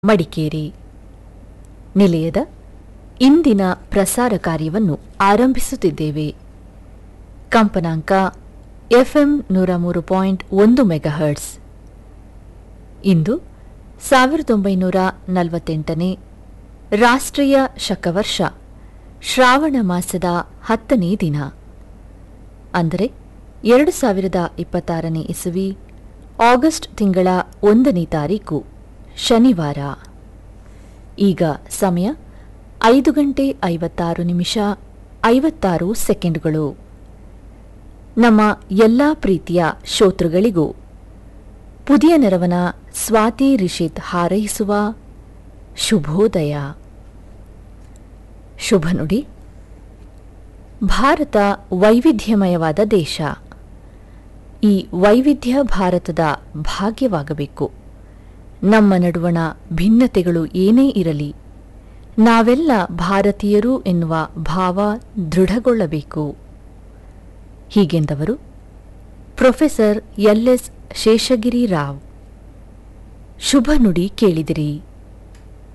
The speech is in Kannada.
ಮಡಿಕೇರಿ ನಿಲಯದ ಇಂದಿನ ಪ್ರಸಾರ ಕಾರ್ಯವನ್ನು ಆರಂಭಿಸುತ್ತಿದ್ದೇವೆ. ಕಂಪನಾಂಕ ಎಫ್ಎಂ 103.1 ಮೆಗಾಹರ್ಟ್ಸ್. ಇಂದು 1948ನೇ ರಾಷ್ಟ್ರೀಯ ಶಕವರ್ಷ ಶ್ರಾವಣ ಮಾಸದ 10ನೇ ದಿನ, ಅಂದರೆ 2026ನೇ ಇಸವಿ ಆಗಸ್ಟ್ ತಿಂಗಳ 1ನೇ ತಾರೀಕು ಶನಿವಾರ. ಈಗ ಸಮಯ 5:56 ನಮ್ಮ ಎಲ್ಲಾ ಪ್ರೀತಿಯ ಶ್ರೋತೃಗಳಿಗೂ ಪುದಿಯ ನೆರವನ ಸ್ವಾತಿ ರಿಷಿತ್ ಹಾರೈಸುವ ಶುಭೋದಯ. ಶುಭ ನುಡಿ. ಭಾರತ ವೈವಿಧ್ಯಮಯವಾದ ದೇಶ. ಈ ವೈವಿಧ್ಯ ಭಾರತದ ಭಾಗ್ಯವಾಗಬೇಕು. ನಮ್ಮ ನಡುವಣ ಭಿನ್ನತೆಗಳು ಏನೇ ಇರಲಿ, ನಾವೆಲ್ಲ ಭಾರತೀಯರು ಎನ್ನುವ ಭಾವ ದೃಢಗೊಳ್ಳಬೇಕು. ಹೀಗೆಂದವರು ಪ್ರೊಫೆಸರ್ ಎಲ್.ಎಸ್. ಶೇಷಗಿರಿ ರಾವ್. ಶುಭ ನುಡಿ ಕೇಳಿದಿರಿ.